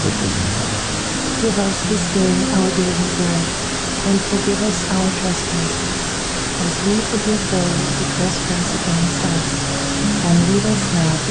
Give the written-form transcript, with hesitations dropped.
Give us this day our daily bread, and forgive us our trespasses, as we forgive those who trespass against us. And lead us not